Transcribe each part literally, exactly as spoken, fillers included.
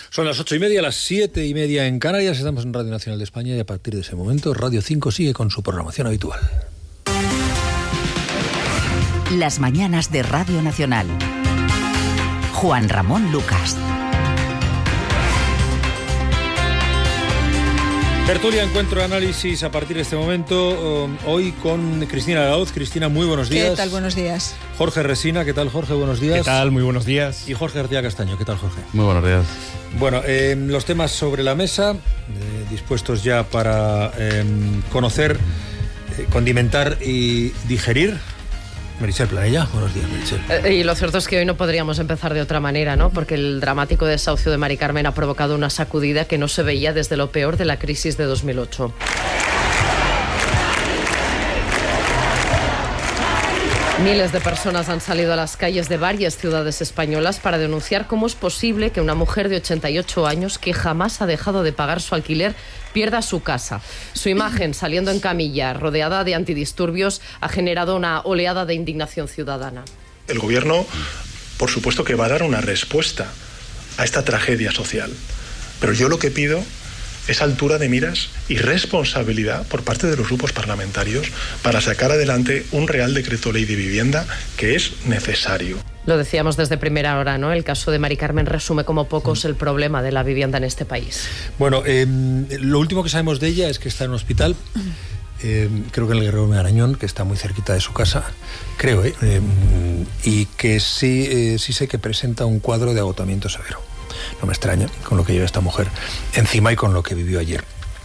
Son las ocho y media, las siete y media en Canarias. Estamos en Radio Nacional de España y a partir de ese momento Radio cinco sigue con su programación habitual. Las mañanas de Radio Nacional. Juan Ramón Lucas. Tertulia, encuentro, análisis a partir de este momento. Um, hoy con Cristina Araoz. Cristina, muy buenos días. ¿Qué tal? Buenos días. Jorge Resina, ¿qué tal, Jorge? Buenos días. ¿Qué tal? Muy buenos días. Y Jorge García Castaño, ¿qué tal, Jorge? Muy buenos días. Bueno, eh, los temas sobre la mesa, eh, dispuestos ya para eh, conocer, eh, condimentar y digerir. Meritxell Planella, buenos días, Meritxell. Eh, y lo cierto es que hoy no podríamos empezar de otra manera, ¿no? Porque el dramático desahucio de Mari Carmen ha provocado una sacudida que no se veía desde lo peor de la crisis de dos mil ocho. Miles de personas han salido a las calles de varias ciudades españolas para denunciar cómo es posible que una mujer de ochenta y ocho años, que jamás ha dejado de pagar su alquiler, pierda su casa. Su imagen, saliendo en camilla, rodeada de antidisturbios, ha generado una oleada de indignación ciudadana. El gobierno, por supuesto, que va a dar una respuesta a esta tragedia social. Pero yo lo que pido es altura de miras y responsabilidad por parte de los grupos parlamentarios para sacar adelante un Real Decreto Ley de Vivienda que es necesario. Lo decíamos desde primera hora, ¿no? El caso de Mari Carmen resume como pocos el problema de la vivienda en este país. Bueno, eh, lo último que sabemos de ella es que está en un hospital, eh, creo que en el Guerrero Marañón, que está muy cerquita de su casa, creo, ¿eh? eh y que sí, eh, sí sé que presenta un cuadro de agotamiento severo. No me extraña con lo que lleva esta mujer encima y con lo que vivió ayer.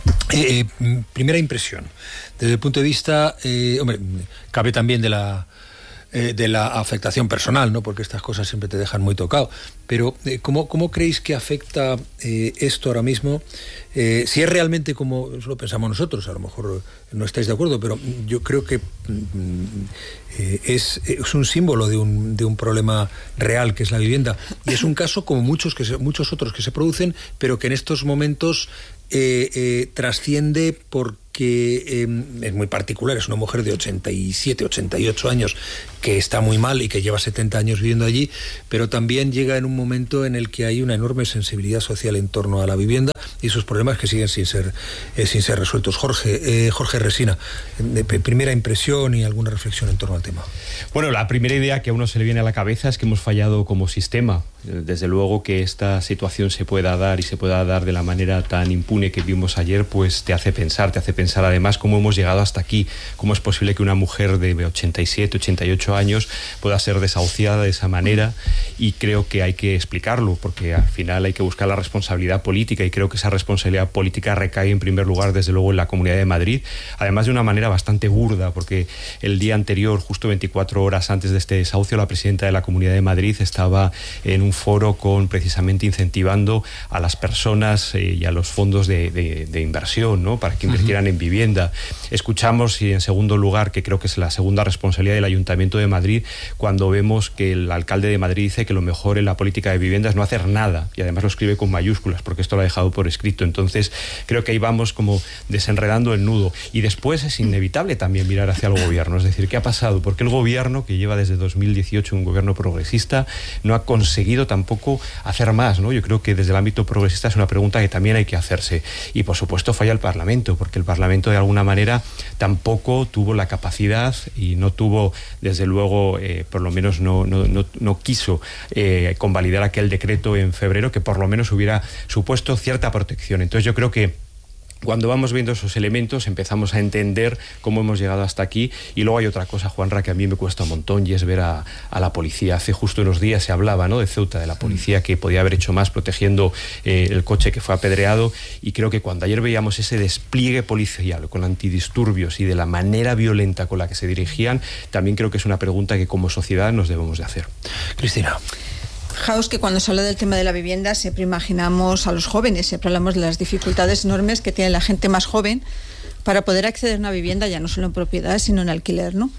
Eh, eh, primera impresión, desde el punto de vista, eh, hombre, cabe también de la eh, de la afectación personal, ¿no? Porque estas cosas siempre te dejan muy tocado. Pero eh, ¿cómo, cómo creéis que afecta eh, esto ahora mismo? Eh, si es realmente como lo pensamos nosotros, a lo mejor no estáis de acuerdo, pero yo creo que mm, eh, es, es un símbolo de un, de un problema real que es la vivienda. Y es un caso como muchos, que se, muchos otros que se producen, pero que en estos momentos eh, eh, trasciende porque eh, es muy particular. Es una mujer de ochenta y siete, ochenta y ocho años que está muy mal y que lleva setenta años viviendo allí, pero también llega en un momento en el que hay una enorme sensibilidad social en torno a la vivienda y sus problemas que siguen sin ser eh, sin ser resueltos. Jorge, eh, Jorge Resina, de primera impresión y alguna reflexión en torno al tema. Bueno, la primera idea que a uno se le viene a la cabeza es que hemos fallado como sistema. Desde luego que esta situación se pueda dar y se pueda dar de la manera tan impune que vimos ayer, pues te hace pensar, te hace pensar además cómo hemos llegado hasta aquí, cómo es posible que una mujer de ochenta y siete, ochenta y ocho años pueda ser desahuciada de esa manera, y creo que hay que explicarlo, porque al final hay que buscar la responsabilidad política, y creo que esa responsabilidad política recae en primer lugar desde luego en la Comunidad de Madrid, además de una manera bastante burda, porque el día anterior, justo veinticuatro horas antes de este desahucio, la presidenta de la Comunidad de Madrid estaba en un foro con precisamente incentivando a las personas eh, y a los fondos de, de, de inversión, ¿no? Para que invirtieran uh-huh. en vivienda. Escuchamos, y en segundo lugar, que creo que es la segunda responsabilidad del Ayuntamiento de Madrid, cuando vemos que el alcalde de Madrid dice que lo mejor en la política de vivienda es no hacer nada, y además lo escribe con mayúsculas, porque esto lo ha dejado por escrito. Entonces creo que ahí vamos como desenredando el nudo, y después es inevitable también mirar hacia el gobierno, es decir, ¿qué ha pasado? Porque el gobierno, que lleva desde dos mil dieciocho un gobierno progresista, no ha conseguido tampoco hacer más, ¿no? Yo creo que desde el ámbito progresista es una pregunta que también hay que hacerse, y por supuesto falla el Parlamento, porque el Parlamento de alguna manera tampoco tuvo la capacidad y no tuvo, desde luego, eh, por lo menos no, no, no, no quiso eh, convalidar aquel decreto en febrero que por lo menos hubiera supuesto cierta protección. Entonces yo creo que cuando vamos viendo esos elementos empezamos a entender cómo hemos llegado hasta aquí. Y luego hay otra cosa, Juanra, que a mí me cuesta un montón, y es ver a, a la policía. Hace justo unos días se hablaba, ¿no?, de Ceuta, de la policía que podía haber hecho más protegiendo eh, el coche que fue apedreado, y creo que cuando ayer veíamos ese despliegue policial con antidisturbios y de la manera violenta con la que se dirigían, también creo que es una pregunta que como sociedad nos debemos de hacer. Cristina. Fijaos que cuando se habla del tema de la vivienda siempre imaginamos a los jóvenes, siempre hablamos de las dificultades enormes que tiene la gente más joven para poder acceder a una vivienda, ya no solo en propiedad, sino en alquiler, ¿no?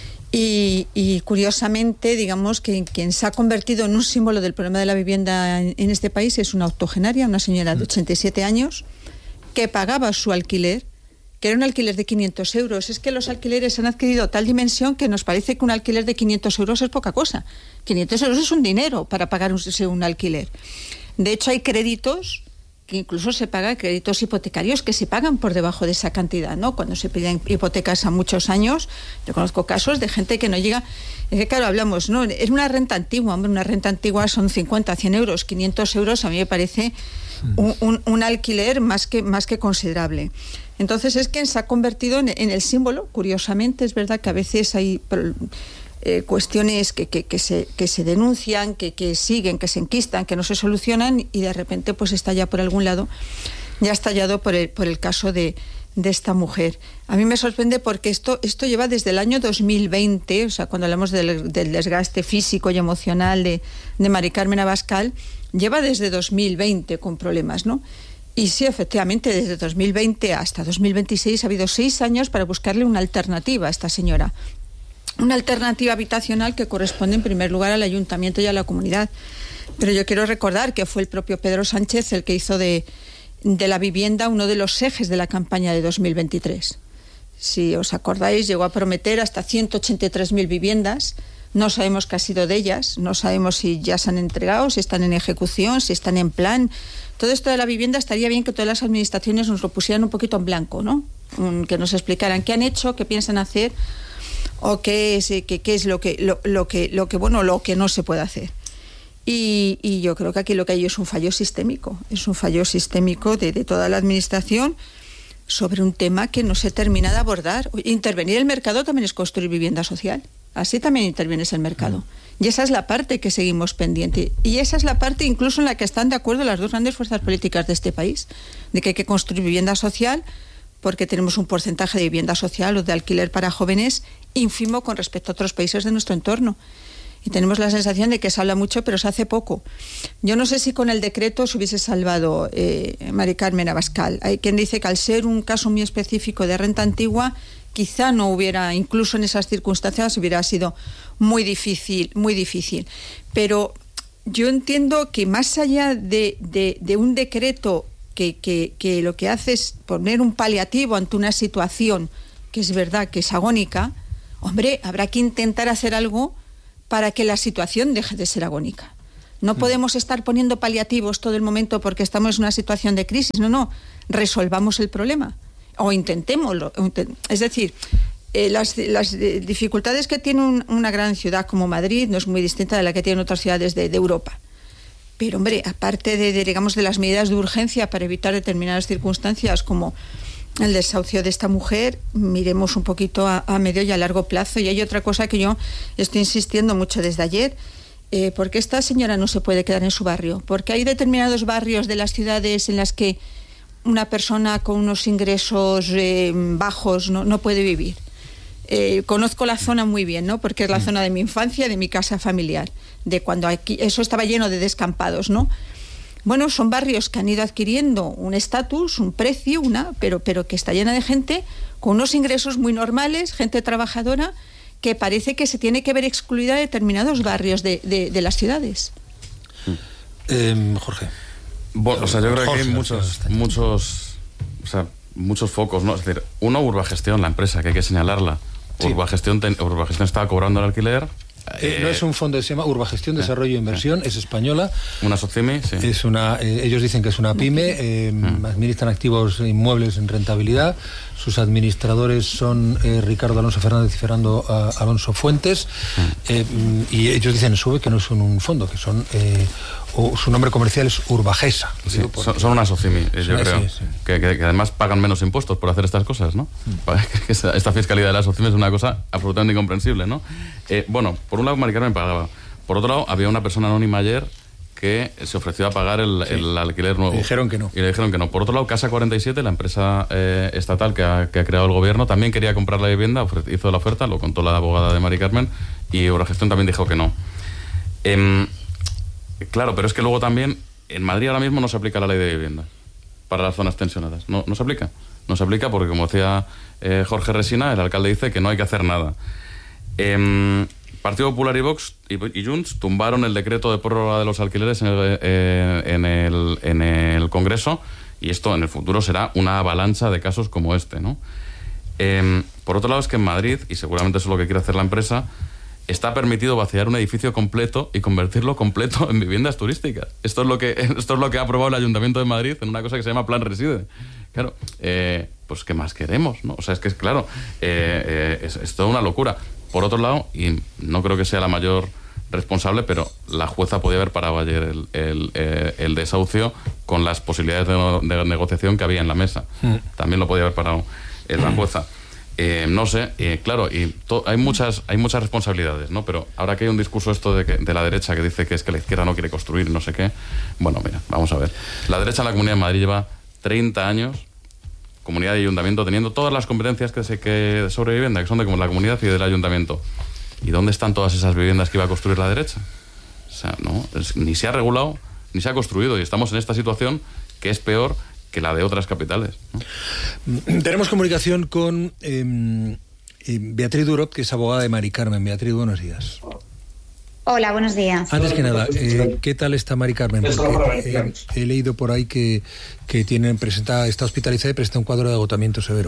Y, y curiosamente, digamos que quien se ha convertido en un símbolo del problema de la vivienda en, en este país es una octogenaria, una señora de ochenta y siete años, que pagaba su alquiler, que era un alquiler de quinientos euros. Es que los alquileres han adquirido tal dimensión que nos parece que un alquiler de quinientos euros es poca cosa. quinientos euros es un dinero para pagar un, un alquiler. De hecho, hay créditos que incluso se pagan, créditos hipotecarios que se pagan por debajo de esa cantidad, ¿no? Cuando se piden hipotecas a muchos años, yo conozco casos de gente que no llega. Es que claro, hablamos, ¿no? Es una renta antigua, hombre, una renta antigua son cincuenta, cien euros, quinientos euros, a mí me parece un, un, un alquiler más que, más que considerable. Entonces es quien se ha convertido en, en el símbolo. Curiosamente, es verdad que a veces hay eh, cuestiones que, que, que, se, que se denuncian, que, que siguen, que se enquistan, que no se solucionan, y de repente pues está ya por algún lado, ya ha estallado por el, por el caso de, de esta mujer. A mí me sorprende porque esto, esto lleva desde el año dos mil veinte, o sea, cuando hablamos del, del desgaste físico y emocional de, de Mari Carmen Abascal, lleva desde dos mil veinte con problemas, ¿no? Y sí, efectivamente, desde dos mil veinte hasta dos mil veintiséis ha habido seis años para buscarle una alternativa a esta señora. Una alternativa habitacional que corresponde en primer lugar al ayuntamiento y a la comunidad. Pero yo quiero recordar que fue el propio Pedro Sánchez el que hizo de, de la vivienda uno de los ejes de la campaña de dos mil veintitrés. Si os acordáis, llegó a prometer hasta ciento ochenta y tres mil viviendas. No sabemos qué ha sido de ellas, no sabemos si ya se han entregado, si están en ejecución, si están en plan. Todo esto de la vivienda estaría bien que todas las administraciones nos lo pusieran un poquito en blanco, ¿no? Un, que nos explicaran qué han hecho, qué piensan hacer, o qué es, qué, qué es lo que, lo, lo que, lo que, bueno, lo que no se puede hacer. Y, y yo creo que aquí lo que hay es un fallo sistémico, es un fallo sistémico de, de toda la administración sobre un tema que no se termina de abordar. Intervenir el mercado también es construir vivienda social. Así también intervienes el mercado. Y esa es la parte que seguimos pendiente. Y esa es la parte incluso en la que están de acuerdo las dos grandes fuerzas políticas de este país, de que hay que construir vivienda social, porque tenemos un porcentaje de vivienda social o de alquiler para jóvenes ínfimo con respecto a otros países de nuestro entorno. Y tenemos la sensación de que se habla mucho, pero se hace poco. Yo no sé si con el decreto se hubiese salvado eh, Mari Carmen Abascal. Hay quien dice que al ser un caso muy específico de renta antigua, quizá no hubiera, incluso en esas circunstancias, hubiera sido muy difícil, muy difícil. Pero yo entiendo que más allá de, de, de un decreto que, que, que lo que hace es poner un paliativo ante una situación que es verdad que es agónica, hombre, habrá que intentar hacer algo para que la situación deje de ser agónica. No podemos estar poniendo paliativos todo el momento porque estamos en una situación de crisis. No, no, resolvamos el problema. O intentémoslo. Es decir, eh, las, las dificultades que tiene un, una gran ciudad como Madrid no es muy distinta de la que tienen otras ciudades de, de Europa. Pero, hombre, aparte de, de, digamos, de las medidas de urgencia para evitar determinadas circunstancias como el desahucio de esta mujer, miremos un poquito a, a medio y a largo plazo. Y hay otra cosa que yo estoy insistiendo mucho desde ayer. Eh, ¿Por qué esta señora no se puede quedar en su barrio? Porque hay determinados barrios de las ciudades en las que una persona con unos ingresos eh, bajos no, no puede vivir. Eh, conozco la zona muy bien, ¿no? Porque es la zona de mi infancia, de mi casa familiar, de cuando aquí eso estaba lleno de descampados, ¿no? Bueno, son barrios que han ido adquiriendo un estatus, un precio, una, pero, pero que está llena de gente con unos ingresos muy normales, gente trabajadora, que parece que se tiene que ver excluida de determinados barrios de, de, de las ciudades. Eh, Jorge. Bueno, o sea, yo creo que hay muchos, muchos, o sea, muchos focos, ¿no? Es decir, uno, Urbagestión, la empresa, que hay que señalarla. Sí. Urbagestión, ten, Urbagestión estaba cobrando el alquiler. Eh, no es un fondo, se llama Urbagestión, Desarrollo e Inversión, es española. Una SOCIMI, sí. Es una, eh, ellos dicen que es una pyme, eh, mm. administran activos inmuebles en rentabilidad. Sus administradores son eh, Ricardo Alonso Fernández y Fernando uh, Alonso Fuentes. Mm. Eh, y ellos dicen en su web que no son un fondo, que son... Eh, o su nombre comercial es Urbagesa. Sí, son, son una SOCIMI, yo sí, creo. Sí, sí. Que, que, que además pagan menos impuestos por hacer estas cosas, ¿no? Mm. Esta fiscalidad de la SOCIMI es una cosa absolutamente incomprensible, ¿no? Eh, bueno, por un lado Mari Carmen pagaba. Por otro lado, había una persona anónima ayer que se ofreció a pagar el, sí. el alquiler nuevo. Le dijeron que no. Y le dijeron que no. Por otro lado, Casa cuarenta y siete, la empresa eh, estatal que ha, que ha creado el gobierno, también quería comprar la vivienda, hizo la oferta, lo contó la abogada de Mari Carmen, y Urbagestión también dijo que no. Eh, Claro, pero es que luego también en Madrid ahora mismo no se aplica la ley de vivienda para las zonas tensionadas. No, no se aplica. No se aplica porque, como decía eh, Jorge Resina, el alcalde dice que no hay que hacer nada. Eh, Partido Popular y Vox y, y Junts tumbaron el decreto de prórroga de los alquileres en el, eh, en, el, en el Congreso, y esto en el futuro será una avalancha de casos como este, ¿no? Eh, por otro lado, es que en Madrid, y seguramente eso es lo que quiere hacer la empresa, está permitido vaciar un edificio completo y convertirlo completo en viviendas turísticas. Esto es lo que, esto es lo que ha aprobado el Ayuntamiento de Madrid en una cosa que se llama Plan Reside. Claro, eh, pues ¿qué más queremos? ¿no? O sea, es que es claro, eh, eh, es, es toda una locura. Por otro lado, y no creo que sea la mayor responsable, pero la jueza podía haber parado ayer el, el, eh, el desahucio con las posibilidades de, de negociación que había en la mesa. Mm. También lo podía haber parado eh, la jueza. Eh, no sé, eh, claro, y to, hay muchas hay muchas responsabilidades, ¿no? Pero ahora que hay un discurso esto de, que, de la derecha que dice que es que la izquierda no quiere construir, no sé qué. Bueno, mira, vamos a ver. La derecha en la Comunidad de Madrid lleva treinta años, comunidad y ayuntamiento, teniendo todas las competencias que se, que sobre vivienda, que son de como la comunidad y del ayuntamiento. ¿Y dónde están todas esas viviendas que iba a construir la derecha? O sea, no, es, ni se ha regulado, ni se ha construido, y estamos en esta situación que es peor que la de otras capitales, ¿no? Tenemos comunicación con eh, Beatriz Durot, que es abogada de Mari Carmen. Beatriz, buenos días. Hola, buenos días. Antes que nada, eh, ¿qué tal está Mari Carmen? Porque eh, he leído por ahí que, que tienen presenta, está hospitalizada y presenta un cuadro de agotamiento severo.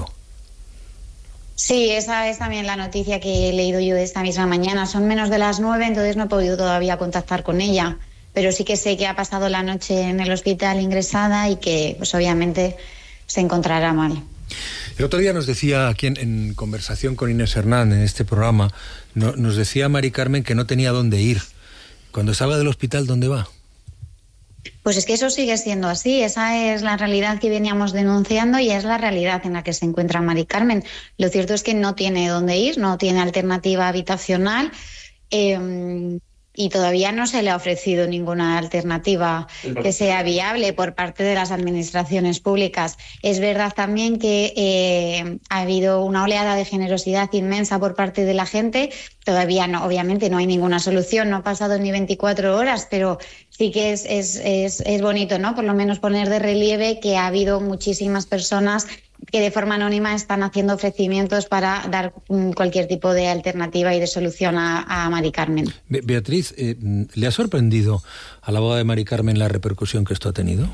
Sí, esa es también la noticia que he leído yo esta misma mañana. Son menos de las nueve, entonces no he podido todavía contactar con ella. Pero sí que sé que ha pasado la noche en el hospital ingresada y que, pues obviamente, se encontrará mal. El otro día nos decía aquí en, en conversación con Inés Hernán en este programa, no, nos decía Mari Carmen que no tenía dónde ir. Cuando salga del hospital, ¿dónde va? Pues es que eso sigue siendo así. Esa es la realidad que veníamos denunciando y es la realidad en la que se encuentra Mari Carmen. Lo cierto es que no tiene dónde ir, no tiene alternativa habitacional. Eh, Y todavía no se le ha ofrecido ninguna alternativa que sea viable por parte de las administraciones públicas. Es verdad también que eh, ha habido una oleada de generosidad inmensa por parte de la gente. Todavía no, obviamente no hay ninguna solución, no ha pasado ni veinticuatro horas, pero sí que es, es, es, es bonito, ¿no? Por lo menos poner de relieve que ha habido muchísimas personas que de forma anónima están haciendo ofrecimientos para dar um, cualquier tipo de alternativa y de solución a, a Mari Carmen. Be- Beatriz, eh, ¿le ha sorprendido a la boda de Mari Carmen la repercusión que esto ha tenido?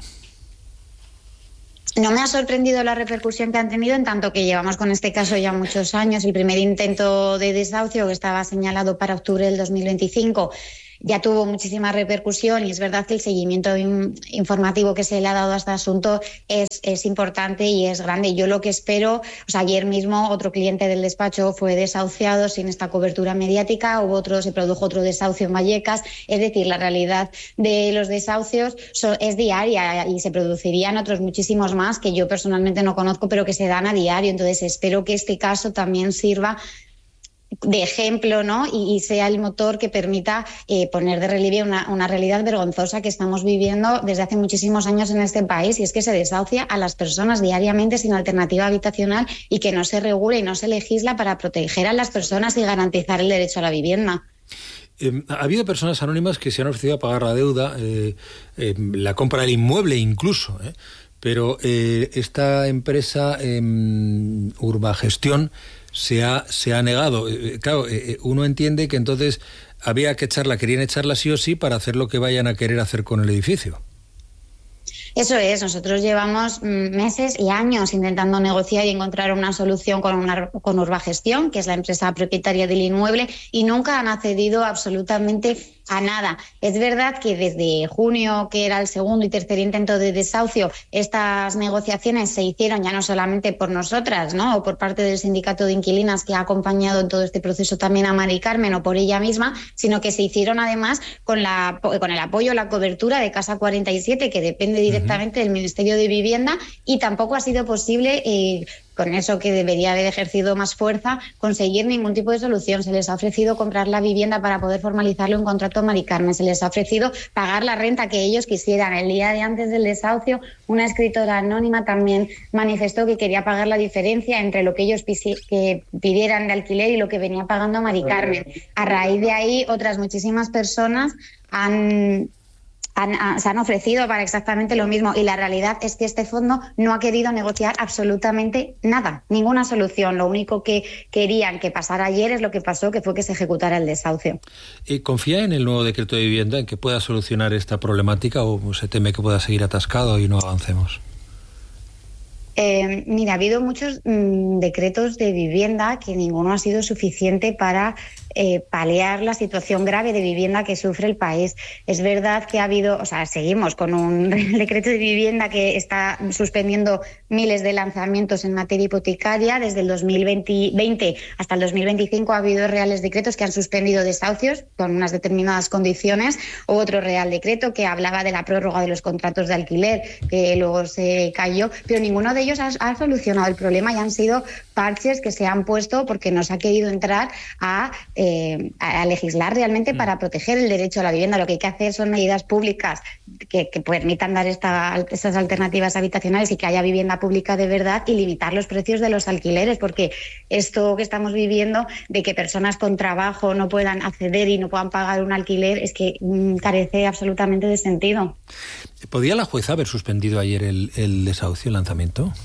No me ha sorprendido la repercusión que han tenido, en tanto que llevamos con este caso ya muchos años. El primer intento de desahucio, que estaba señalado para octubre del dos mil veinticinco, ya tuvo muchísima repercusión, y es verdad que el seguimiento in- informativo que se le ha dado a este asunto es, es importante y es grande. Yo lo que espero, o sea, ayer mismo otro cliente del despacho fue desahuciado sin esta cobertura mediática, hubo otro, se produjo otro desahucio en Vallecas. Es decir, la realidad de los desahucios so, es diaria, y se producirían otros muchísimos más que yo personalmente no conozco, pero que se dan a diario. Entonces espero que este caso también sirva de ejemplo, ¿no? Y, y sea el motor que permita eh, poner de relieve una, una realidad vergonzosa que estamos viviendo desde hace muchísimos años en este país, y es que se desahucia a las personas diariamente sin alternativa habitacional y que no se regula y no se legisla para proteger a las personas y garantizar el derecho a la vivienda. Eh, ha habido personas anónimas que se han ofrecido a pagar la deuda, eh, eh, la compra del inmueble incluso, ¿eh? Pero eh, esta empresa eh, Urbagestión se ha, se ha negado. Eh, claro, eh, uno entiende que entonces había que echarla, querían echarla sí o sí para hacer lo que vayan a querer hacer con el edificio. Eso es, nosotros llevamos meses y años intentando negociar y encontrar una solución con, una, con Urbagestión, que es la empresa propietaria del inmueble, y nunca han accedido absolutamente a nada. Es verdad que desde junio, que era el segundo y tercer intento de desahucio, estas negociaciones se hicieron ya no solamente por nosotras, ¿no?, o por parte del sindicato de inquilinas que ha acompañado en todo este proceso también a Mari Carmen, o por ella misma, sino que se hicieron además con, la, con el apoyo, la cobertura de Casa cuarenta y siete, que depende directamente uh-huh. del Ministerio de Vivienda, y tampoco ha sido posible eh, con eso que debería haber ejercido más fuerza, conseguir ningún tipo de solución. Se les ha ofrecido comprar la vivienda para poder formalizarlo en contrato a Mari Carmen, se les ha ofrecido pagar la renta que ellos quisieran. El día de antes del desahucio, una escritora anónima también manifestó que quería pagar la diferencia entre lo que ellos pisi- que pidieran de alquiler y lo que venía pagando Mari Carmen. A raíz de ahí, otras muchísimas personas han... Han, han, se han ofrecido para exactamente lo mismo, y la realidad es que este fondo no ha querido negociar absolutamente nada, ninguna solución. Lo único que querían que pasara ayer es lo que pasó, que fue que se ejecutara el desahucio. ¿Y confía en el nuevo decreto de vivienda, en que pueda solucionar esta problemática, o se teme que pueda seguir atascado y no avancemos? Eh, mira, ha habido muchos mmm, decretos de vivienda que ninguno ha sido suficiente para eh, paliar la situación grave de vivienda que sufre el país. Es verdad que ha habido, o sea, seguimos con un decreto de vivienda que está suspendiendo miles de lanzamientos en materia hipotecaria. Desde el dos mil veinte hasta el dos mil veinticinco ha habido reales decretos que han suspendido desahucios con unas determinadas condiciones, o otro real decreto que hablaba de la prórroga de los contratos de alquiler, que luego se cayó, pero ninguno de ellos ha, ha solucionado el problema y han sido parches que se han puesto porque no se ha querido entrar a, eh, a legislar realmente para proteger el derecho a la vivienda. Lo que hay que hacer son medidas públicas que, que permitan dar esta, estas alternativas habitacionales y que haya vivienda pública de verdad, y limitar los precios de los alquileres, porque esto que estamos viviendo de que personas con trabajo no puedan acceder y no puedan pagar un alquiler es que mm, carece absolutamente de sentido. ¿Podía la jueza haber suspendido ayer el, el desahucio, el lanzamiento?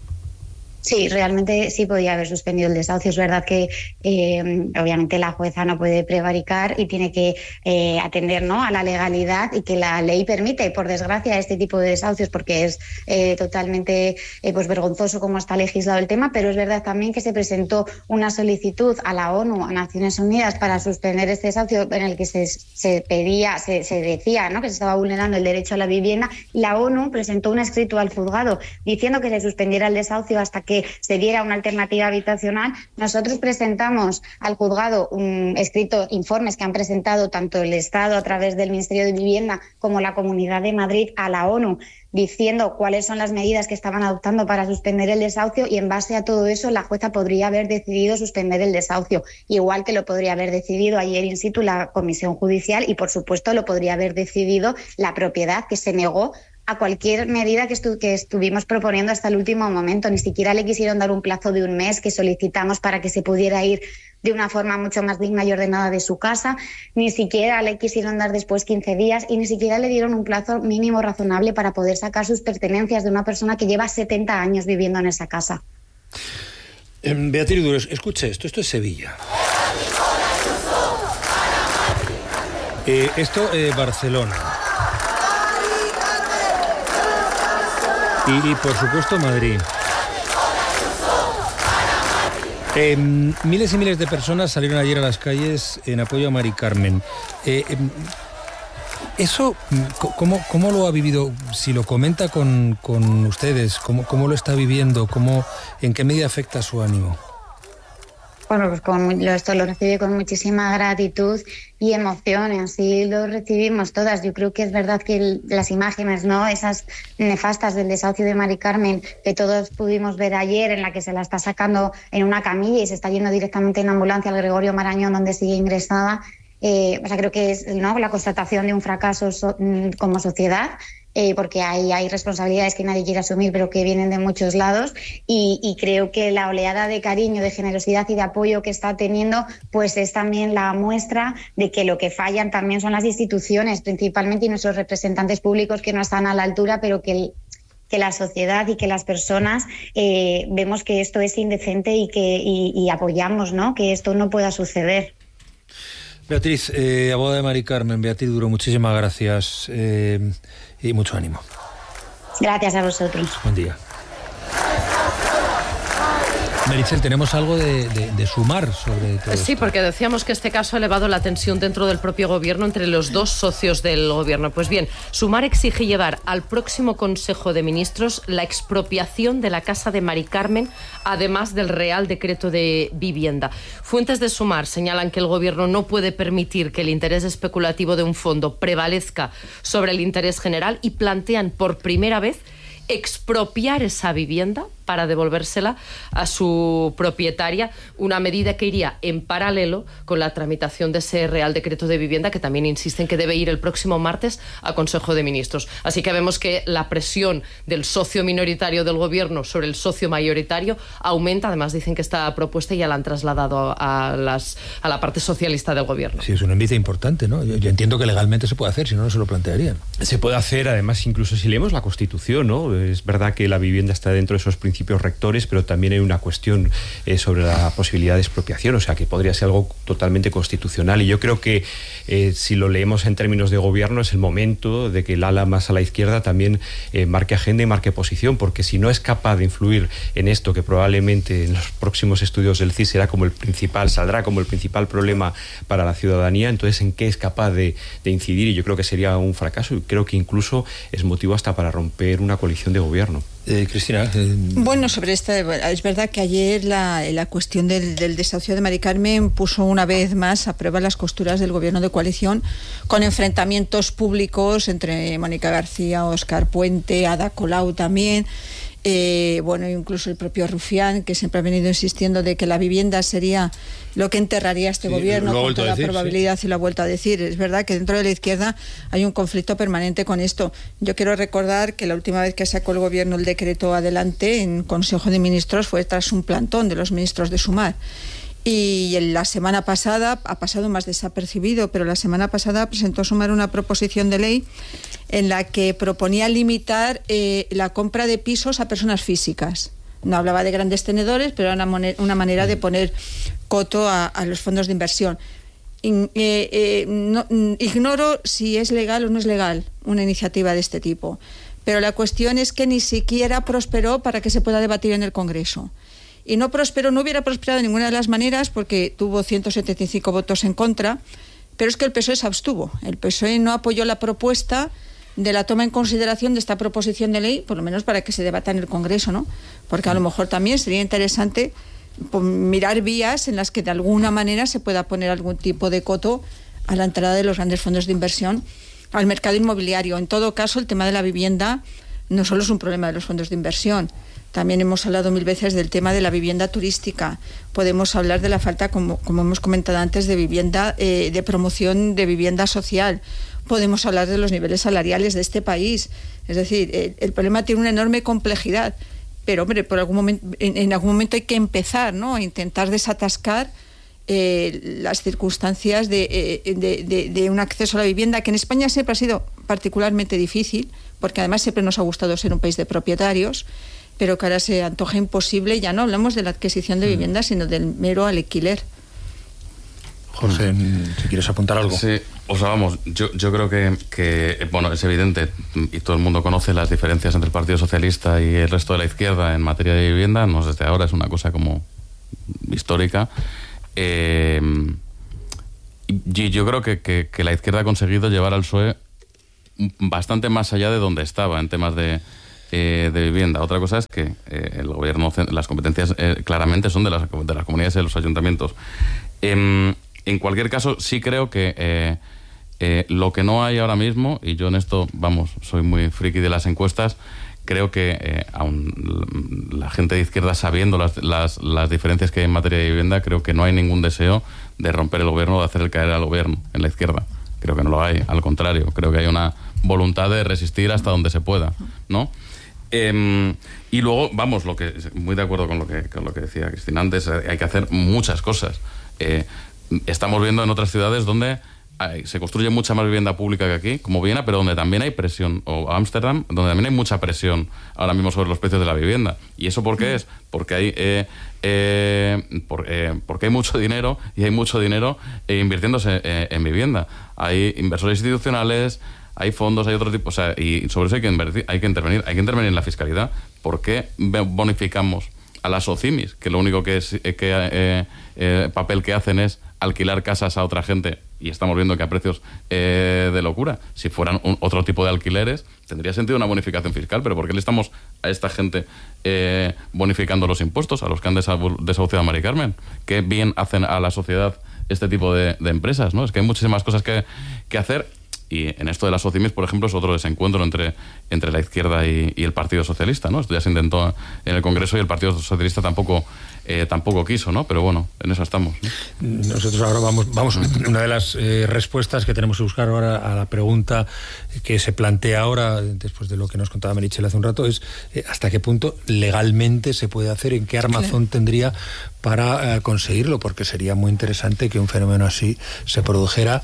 Sí, realmente sí podía haber suspendido el desahucio. Es verdad que eh, obviamente la jueza no puede prevaricar y tiene que eh, atender, ¿no?, a la legalidad, y que la ley permite, por desgracia, este tipo de desahucios, porque es eh, totalmente eh, pues vergonzoso cómo está legislado el tema. Pero es verdad también que se presentó una solicitud a la ONU, a Naciones Unidas, para suspender este desahucio, en el que se, se pedía, se, se decía, ¿no?, que se estaba vulnerando el derecho a la vivienda. La ONU presentó un escrito al juzgado diciendo que se suspendiera el desahucio hasta que se diera una alternativa habitacional. Nosotros presentamos al juzgado un escrito, informes que han presentado tanto el Estado a través del Ministerio de Vivienda como la Comunidad de Madrid a la ONU, diciendo cuáles son las medidas que estaban adoptando para suspender el desahucio, y en base a todo eso la jueza podría haber decidido suspender el desahucio, igual que lo podría haber decidido ayer in situ la Comisión Judicial, y por supuesto lo podría haber decidido la propiedad, que se negó a cualquier medida que, estu- que estuvimos proponiendo hasta el último momento. Ni siquiera le quisieron dar un plazo de un mes que solicitamos para que se pudiera ir de una forma mucho más digna y ordenada de su casa, ni siquiera le quisieron dar después quince días, y ni siquiera le dieron un plazo mínimo razonable para poder sacar sus pertenencias de una persona que lleva setenta años viviendo en esa casa. Eh, Beatriz Duro, escuche esto, esto es Sevilla. Eh, esto es eh, Barcelona. Y, y por supuesto Madrid. Eh, miles y miles de personas salieron ayer a las calles en apoyo a Mari Carmen. Eh, eh, ¿Eso cómo, cómo lo ha vivido? Si lo comenta con, con ustedes, ¿cómo, cómo lo está viviendo? ¿Cómo, ¿En qué medida afecta su ánimo? Bueno, pues con, esto lo recibí con muchísima gratitud y emoción, así lo recibimos todas. Yo creo que es verdad que el, las imágenes, ¿no?, esas nefastas del desahucio de Mari Carmen, que todos pudimos ver ayer, en la que se la está sacando en una camilla y se está yendo directamente en ambulancia al Gregorio Marañón, donde sigue ingresada, eh, o sea, creo que es, ¿no?, la constatación de un fracaso so, como sociedad. Eh, porque hay, hay responsabilidades que nadie quiere asumir, pero que vienen de muchos lados, y, y creo que la oleada de cariño, de generosidad y de apoyo que está teniendo, pues es también la muestra de que lo que fallan también son las instituciones, principalmente, y nuestros representantes públicos, que no están a la altura, pero que el, que la sociedad y que las personas eh, vemos que esto es indecente y que y, y apoyamos, ¿no?, que esto no pueda suceder. Beatriz, eh, abogada de Mari Carmen, Beatriz Duro, muchísimas gracias eh, y mucho ánimo. Gracias a vosotros. Buen día. Meritxell, ¿tenemos algo de, de, de sumar sobre todo Sí, esto? porque decíamos que este caso ha elevado la tensión dentro del propio gobierno entre los dos socios del gobierno. Pues bien, Sumar exige llevar al próximo Consejo de Ministros la expropiación de la casa de Mari Carmen, además del Real Decreto de Vivienda. Fuentes de Sumar señalan que el gobierno no puede permitir que el interés especulativo de un fondo prevalezca sobre el interés general, y plantean por primera vez expropiar esa vivienda para devolvérsela a su propietaria, una medida que iría en paralelo con la tramitación de ese Real Decreto de Vivienda, que también insisten que debe ir el próximo martes a Consejo de Ministros. Así que vemos que la presión del socio minoritario del gobierno sobre el socio mayoritario aumenta. Además, dicen que esta propuesta ya la han trasladado a, las, a la parte socialista del gobierno. Sí, es un envite importante, ¿no? Yo, yo entiendo que legalmente se puede hacer, si no, no se lo plantearían. Se puede hacer, además, incluso si leemos la Constitución, ¿no? Es verdad que la vivienda está dentro de esos principios principios rectores, pero también hay una cuestión eh, sobre la posibilidad de expropiación, o sea que podría ser algo totalmente constitucional. Y yo creo que eh, si lo leemos en términos de gobierno, es el momento de que el ala más a la izquierda también eh, marque agenda y marque posición, porque si no es capaz de influir en esto, que probablemente en los próximos estudios del C I S será como el principal, saldrá como el principal problema para la ciudadanía, entonces ¿en qué es capaz de, de incidir? Y yo creo que sería un fracaso, y creo que incluso es motivo hasta para romper una coalición de gobierno. Eh, Cristina. Eh... Bueno, sobre esta, es verdad que ayer la, la cuestión del, del desahucio de Mari Carmen puso una vez más a prueba las costuras del gobierno de coalición, con enfrentamientos públicos entre Mónica García, Óscar Puente, Ada Colau también. Eh, bueno, incluso el propio Rufián, que siempre ha venido insistiendo de que la vivienda sería lo que enterraría este sí, gobierno, con toda la probabilidad, sí. Y lo ha vuelto a decir. Es verdad que dentro de la izquierda hay un conflicto permanente con esto. Yo quiero recordar que la última vez que sacó el gobierno el decreto adelante en Consejo de Ministros fue tras un plantón de los ministros de Sumar. Y la semana pasada, ha pasado más desapercibido, pero la semana pasada presentó Sumar una proposición de ley en la que proponía limitar eh, la compra de pisos a personas físicas. No hablaba de grandes tenedores, pero era una, una manera de poner coto a, a los fondos de inversión. In, eh, eh, no, ignoro si es legal o no es legal una iniciativa de este tipo, pero la cuestión es que ni siquiera prosperó para que se pueda debatir en el Congreso. Y no prosperó, no hubiera prosperado de ninguna de las maneras, porque tuvo ciento setenta y cinco votos en contra, pero es que el P S O E se abstuvo. El P S O E no apoyó la propuesta de la toma en consideración de esta proposición de ley, por lo menos para que se debata en el Congreso, ¿no? Porque a lo mejor también sería interesante pues, mirar vías en las que de alguna manera se pueda poner algún tipo de coto a la entrada de los grandes fondos de inversión al mercado inmobiliario. En todo caso, el tema de la vivienda no solo es un problema de los fondos de inversión. También hemos hablado mil veces del tema de la vivienda turística. Podemos hablar de la falta, como, como hemos comentado antes, de vivienda, eh, de promoción de vivienda social. Podemos hablar de los niveles salariales de este país. Es decir, el, el problema tiene una enorme complejidad. Pero, hombre, por algún momento, en, en algún momento hay que empezar, ¿no?, a intentar desatascar eh, las circunstancias de, eh, de, de, de un acceso a la vivienda, que en España siempre ha sido particularmente difícil, porque además siempre nos ha gustado ser un país de propietarios, pero que ahora se antoja imposible. Ya no hablamos de la adquisición de vivienda, sino del mero alquiler. Jorge, si quieres apuntar algo. Sí, o sea, vamos, yo, yo creo que, que, bueno, es evidente, y todo el mundo conoce las diferencias entre el Partido Socialista y el resto de la izquierda en materia de vivienda, no desde ahora, es una cosa como histórica. Eh, y yo creo que, que, que la izquierda ha conseguido llevar al P S O E bastante más allá de donde estaba en temas de Eh, de vivienda. Otra cosa es que eh, el gobierno, las competencias eh, claramente son de las, de las comunidades y de los ayuntamientos. Eh, en cualquier caso, sí creo que eh, eh, lo que no hay ahora mismo, y yo en esto, vamos, soy muy friki de las encuestas, creo que eh, aun la gente de izquierda, sabiendo las, las, las diferencias que hay en materia de vivienda, creo que no hay ningún deseo de romper el gobierno o de hacer el caer al gobierno en la izquierda. Creo que no lo hay, al contrario, creo que hay una voluntad de resistir hasta donde se pueda, ¿no? Eh, y luego, vamos, lo que muy de acuerdo con lo que, con lo que decía Cristina antes, hay que hacer muchas cosas. Eh, estamos viendo en otras ciudades donde hay, se construye mucha más vivienda pública que aquí, como Viena, pero donde también hay presión, o Ámsterdam, donde también hay mucha presión ahora mismo sobre los precios de la vivienda. ¿Y eso por qué es? Porque hay, eh, eh, por, eh, porque hay mucho dinero, y hay mucho dinero eh, invirtiéndose eh, en vivienda. Hay inversores institucionales, hay fondos, hay otro tipo, o sea, y sobre eso hay que invertir, hay que intervenir, hay que intervenir en la fiscalidad. ¿Por qué bonificamos a las OCIMIS, que lo único que es que eh, eh, papel que hacen es alquilar casas a otra gente, y estamos viendo que a precios eh, de locura? Si fueran un, otro tipo de alquileres, tendría sentido una bonificación fiscal, pero ¿por qué le estamos a esta gente eh, bonificando los impuestos, a los que han desahuciado a Mari Carmen? ¿Qué bien hacen a la sociedad este tipo de, de empresas, ¿no? Es que hay muchísimas cosas que, que hacer. Y en esto de las OCIMIS, por ejemplo, es otro desencuentro entre, entre la izquierda y, y el Partido Socialista, ¿no? Esto ya se intentó en el Congreso y el Partido Socialista tampoco, eh, tampoco quiso, ¿no? Pero bueno, en eso estamos, ¿no? Nosotros ahora vamos, vamos una de las eh, respuestas que tenemos que buscar ahora a la pregunta que se plantea ahora, después de lo que nos contaba Meritxell hace un rato, es eh, hasta qué punto legalmente se puede hacer, en qué armazón tendría para eh, conseguirlo, porque sería muy interesante que un fenómeno así se produjera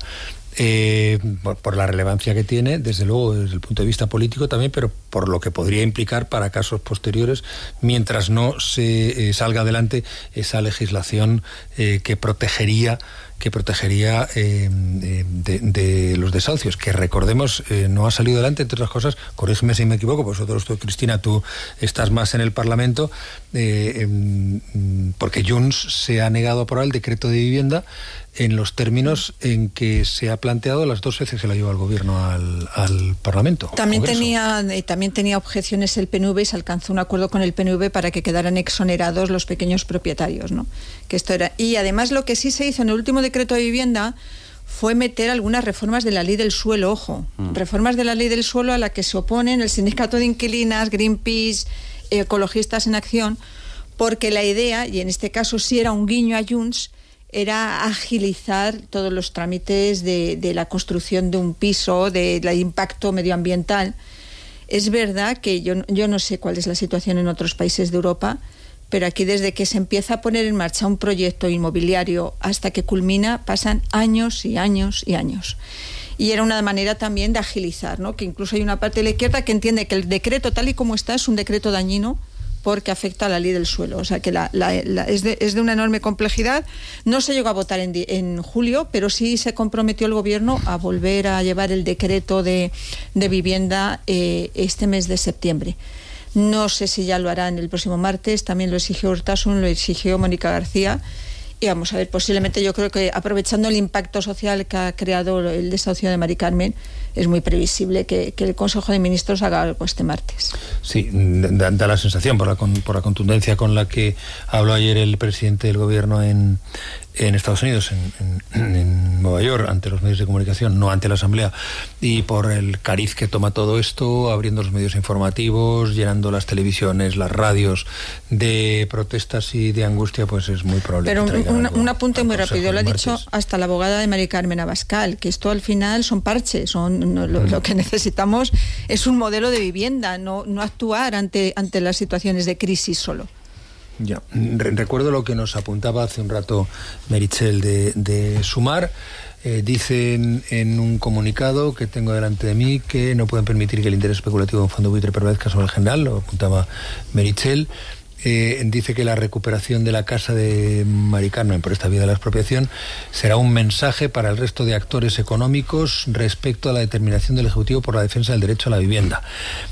Eh, por, por la relevancia que tiene, desde luego desde el punto de vista político también, pero por lo que podría implicar para casos posteriores, mientras no se eh, salga adelante esa legislación eh, que protegería que protegería eh, de, de los desahucios, que recordemos eh, no ha salido adelante, entre otras cosas, corrígeme si me equivoco, vosotros, tú, Cristina, tú estás más en el Parlamento, eh, eh, porque Junts se ha negado a aprobar el decreto de vivienda en los términos en que se ha planteado las dos veces que la lleva el gobierno al, al Parlamento. También tenía, eh, también tenía objeciones el P N V y se alcanzó un acuerdo con el P N V para que quedaran exonerados los pequeños propietarios, ¿no? Que esto era. Y además lo que sí se hizo en el último decreto de vivienda fue meter algunas reformas de la ley del suelo, ojo, mm. reformas de la ley del suelo a la que se oponen el Sindicato de Inquilinas, Greenpeace, Ecologistas en Acción, porque la idea, y en este caso sí era un guiño a Junts, era agilizar todos los trámites de, de la construcción de un piso, del impacto medioambiental. Es verdad que yo, yo no sé cuál es la situación en otros países de Europa, pero aquí desde que se empieza a poner en marcha un proyecto inmobiliario hasta que culmina pasan años y años y años. Y era una manera también de agilizar, ¿no? Que incluso hay una parte de la izquierda que entiende que el decreto tal y como está es un decreto dañino porque afecta a la ley del suelo. O sea que la, la, la, es, de, es de una enorme complejidad. No se llegó a votar en, en julio, pero sí se comprometió el gobierno a volver a llevar el decreto de, de vivienda eh, este mes de septiembre. No sé si ya lo harán el próximo martes, también lo exigió Urtasun, lo exigió Mónica García. Y vamos a ver, posiblemente yo creo que aprovechando el impacto social que ha creado el desahucio de Mari Carmen, es muy previsible que, que el Consejo de Ministros haga algo este martes. Sí, da, da la sensación, por la, con, por la contundencia con la que habló ayer el presidente del gobierno en, en Estados Unidos, en, en, en Nueva York, ante los medios de comunicación, no ante la Asamblea, y por el cariz que toma todo esto, abriendo los medios informativos, llenando las televisiones, las radios de protestas y de angustia, pues es muy probable. Pero que un, un apunte muy rápido, lo ha martes. dicho hasta la abogada de Mari Carmen Abascal, que esto al final son parches, son no, lo, lo que necesitamos es un modelo de vivienda, no, no actuar ante, ante las situaciones de crisis solo. Ya, recuerdo lo que nos apuntaba hace un rato Meritxell de, de Sumar. Eh, dicen en un comunicado que tengo delante de mí que no pueden permitir que el interés especulativo de un fondo buitre prevalezca sobre el general, lo apuntaba Meritxell. Eh, dice que la recuperación de la casa de Mari Carmen por esta vía de la expropiación será un mensaje para el resto de actores económicos respecto a la determinación del Ejecutivo por la defensa del derecho a la vivienda.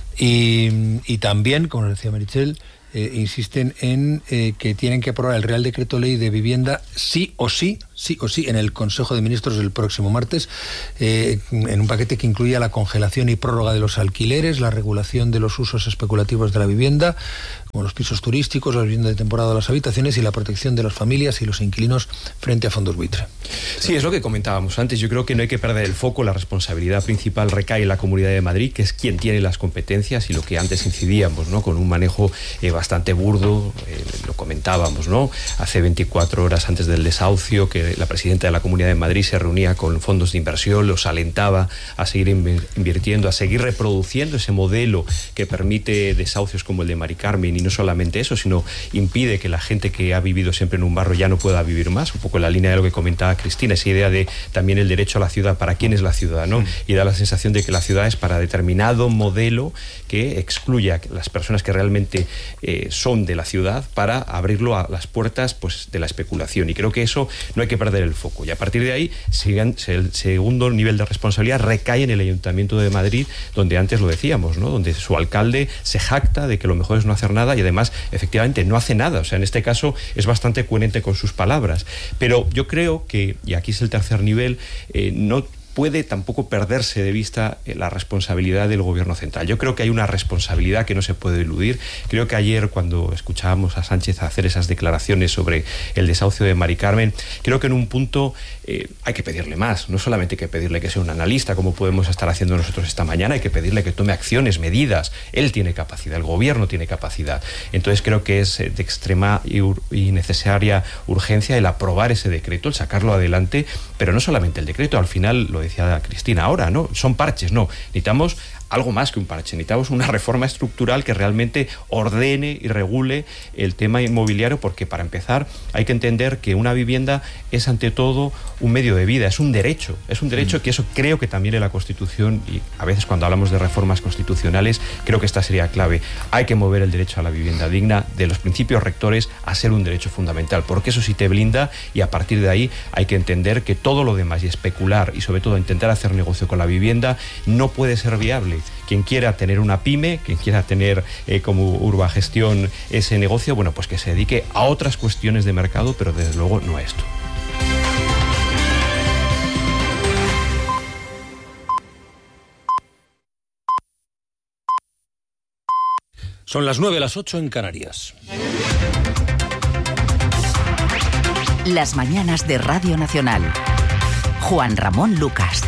Y, y también, como decía Meritxell, Eh, insisten en eh, que tienen que aprobar el Real Decreto Ley de Vivienda sí o sí, sí o sí, en el Consejo de Ministros del próximo martes, eh, en un paquete que incluya la congelación y prórroga de los alquileres, la regulación de los usos especulativos de la vivienda, como los pisos turísticos, la vivienda de temporada, las habitaciones y la protección de las familias y los inquilinos frente a fondos buitre. Sí, es lo que comentábamos antes. Yo creo que no hay que perder el foco. La responsabilidad principal recae en la Comunidad de Madrid, que es quien tiene las competencias, y lo que antes incidíamos, ¿no? Con un manejo eh, bastante burdo, eh, lo comentábamos, ¿no? Hace veinticuatro horas antes del desahucio, que la presidenta de la Comunidad de Madrid se reunía con fondos de inversión, los alentaba a seguir invirtiendo, a seguir reproduciendo ese modelo que permite desahucios como el de Mari Carmen. Y no solamente eso, sino impide que la gente que ha vivido siempre en un barrio ya no pueda vivir más, un poco en la línea de lo que comentaba Cristina, esa idea de también el derecho a la ciudad, para quién es la ciudad, ¿no? Y da la sensación de que la ciudad es para determinado modelo que excluya a las personas que realmente eh, son de la ciudad, para abrirlo a las puertas, pues, de la especulación. Y creo que eso no hay que perder el foco. Y a partir de ahí, sigan, el segundo nivel de responsabilidad recae en el Ayuntamiento de Madrid, donde antes lo decíamos, ¿no? Donde su alcalde se jacta de que lo mejor es no hacer nada, y además, efectivamente, no hace nada. O sea, en este caso es bastante coherente con sus palabras. Pero yo creo que, y aquí es el tercer nivel, eh, no puede tampoco perderse de vista la responsabilidad del gobierno central. Yo creo que hay una responsabilidad que no se puede eludir. Creo que ayer, cuando escuchábamos a Sánchez hacer esas declaraciones sobre el desahucio de Mari Carmen, creo que en un punto eh, hay que pedirle más. No solamente hay que pedirle que sea un analista, como podemos estar haciendo nosotros esta mañana, hay que pedirle que tome acciones, medidas. Él tiene capacidad, el gobierno tiene capacidad. Entonces creo que es de extrema y, ur- y necesaria urgencia el aprobar ese decreto, el sacarlo adelante, pero no solamente el decreto, al final lo decía Cristina ahora, ¿no? Son parches, no. Necesitamos algo más que un parche, necesitamos una reforma estructural que realmente ordene y regule el tema inmobiliario, porque para empezar hay que entender que una vivienda es ante todo un medio de vida, es un derecho, es un derecho que eso creo que también en la Constitución, y a veces cuando hablamos de reformas constitucionales creo que esta sería clave, hay que mover el derecho a la vivienda digna de los principios rectores a ser un derecho fundamental, porque eso sí te blinda, y a partir de ahí hay que entender que todo lo demás y especular y sobre todo intentar hacer negocio con la vivienda no puede ser viable. Quien quiera tener una pyme, quien quiera tener eh, como Urbagestión ese negocio, bueno, pues que se dedique a otras cuestiones de mercado, pero desde luego no a esto. Son las nueve, las ocho en Canarias. Las mañanas de Radio Nacional. Juan Ramón Lucas.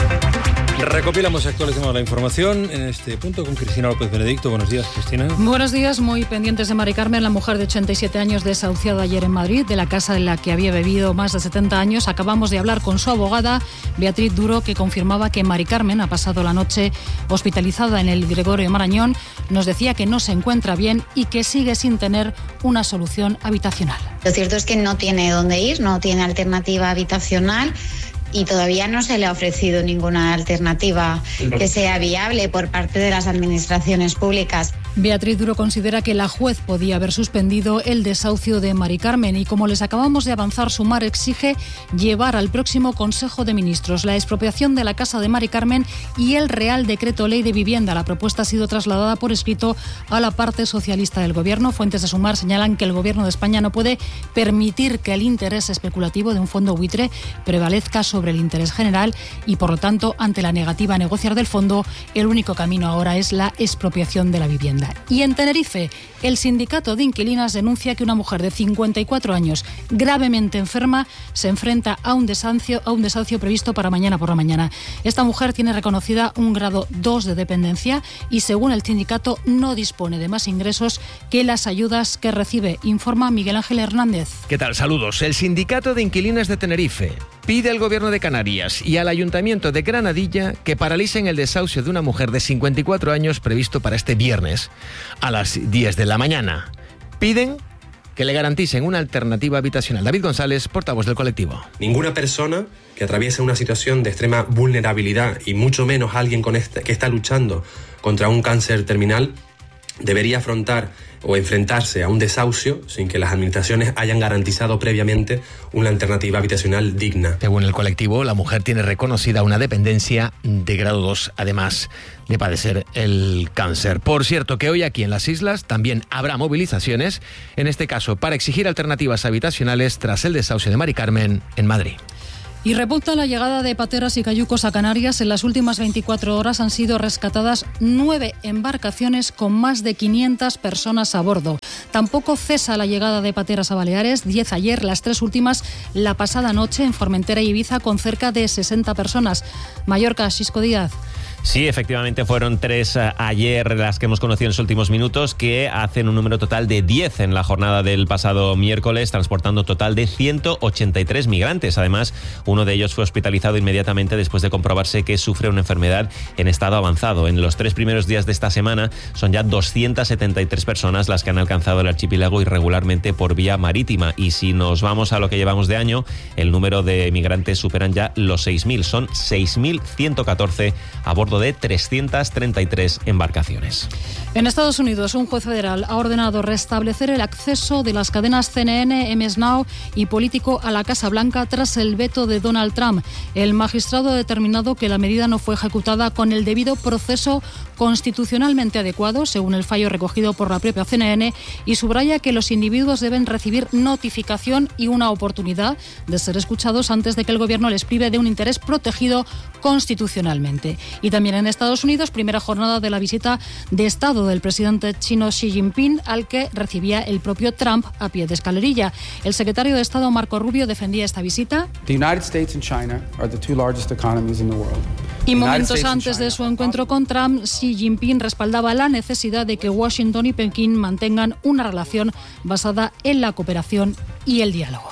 Recopilamos y actualizamos la información en este punto con Cristina López Benedicto. Buenos días, Cristina. Buenos días, muy pendientes de Mari Carmen, la mujer de ochenta y siete años desahuciada ayer en Madrid, de la casa en la que había vivido más de setenta años. Acabamos de hablar con su abogada, Beatriz Duro, que confirmaba que Mari Carmen ha pasado la noche hospitalizada en el Gregorio Marañón. Nos decía que no se encuentra bien y que sigue sin tener una solución habitacional. Lo cierto es que no tiene dónde ir, no tiene alternativa habitacional. Y todavía no se le ha ofrecido ninguna alternativa que sea viable por parte de las administraciones públicas. Beatriz Duro considera que la juez podía haber suspendido el desahucio de Mari Carmen y, como les acabamos de avanzar, Sumar exige llevar al próximo Consejo de Ministros la expropiación de la casa de Mari Carmen y el Real Decreto Ley de Vivienda. La propuesta ha sido trasladada por escrito a la parte socialista del Gobierno. Fuentes de Sumar señalan que el Gobierno de España no puede permitir que el interés especulativo de un fondo buitre prevalezca sobre el interés general y, por lo tanto, ante la negativa a negociar del fondo, el único camino ahora es la expropiación de la vivienda. Y en Tenerife, el sindicato de inquilinas denuncia que una mujer de cincuenta y cuatro años, gravemente enferma, se enfrenta a un desahucio, a un desahucio previsto para mañana por la mañana. Esta mujer tiene reconocida un grado dos de dependencia y, según el sindicato, no dispone de más ingresos que las ayudas que recibe, informa Miguel Ángel Hernández. ¿Qué tal? Saludos. El sindicato de inquilinas de Tenerife pide al Gobierno de Canarias y al Ayuntamiento de Granadilla que paralicen el desahucio de una mujer de cincuenta y cuatro años previsto para este viernes a las diez de la mañana. Piden que le garanticen una alternativa habitacional. David González, portavoz del colectivo. Ninguna persona que atraviese una situación de extrema vulnerabilidad, y mucho menos alguien con este, que está luchando contra un cáncer terminal, debería afrontar o enfrentarse a un desahucio sin que las administraciones hayan garantizado previamente una alternativa habitacional digna. Según el colectivo, la mujer tiene reconocida una dependencia de grado dos, además de padecer el cáncer. Por cierto, que hoy aquí en las islas también habrá movilizaciones, en este caso para exigir alternativas habitacionales tras el desahucio de Mari Carmen en Madrid. Y repunta la llegada de pateras y cayucos a Canarias. En las últimas veinticuatro horas han sido rescatadas nueve embarcaciones con más de quinientas personas a bordo. Tampoco cesa la llegada de pateras a Baleares, diez ayer, las tres últimas la pasada noche en Formentera y Ibiza con cerca de sesenta personas. Mallorca, Xisco Díaz. Sí, efectivamente fueron tres ayer las que hemos conocido en los últimos minutos, que hacen un número total de diez en la jornada del pasado miércoles, transportando total de ciento ochenta y tres migrantes. Además, uno de ellos fue hospitalizado inmediatamente después de comprobarse que sufre una enfermedad en estado avanzado. En los tres primeros días de esta semana son ya doscientas setenta y tres personas las que han alcanzado el archipiélago irregularmente por vía marítima. Y si nos vamos a lo que llevamos de año, el número de migrantes superan ya los seis mil. Son seis mil ciento catorce a bordo de trescientas treinta y tres embarcaciones. En Estados Unidos, un juez federal ha ordenado restablecer el acceso de las cadenas C N N, M S Now y Político a la Casa Blanca tras el veto de Donald Trump. El magistrado ha determinado que la medida no fue ejecutada con el debido proceso constitucionalmente adecuado, según el fallo recogido por la propia C N N, y subraya que los individuos deben recibir notificación y una oportunidad de ser escuchados antes de que el gobierno les prive de un interés protegido constitucionalmente. Y también en Estados Unidos, primera jornada de la visita de Estado del presidente chino Xi Jinping, al que recibía el propio Trump a pie de escalerilla. El secretario de Estado, Marco Rubio, defendía esta visita. The United States and China are the two largest economies in the world. Y momentos antes de su encuentro con Trump, Xi Jinping respaldaba la necesidad de que Washington y Pekín mantengan una relación basada en la cooperación y el diálogo.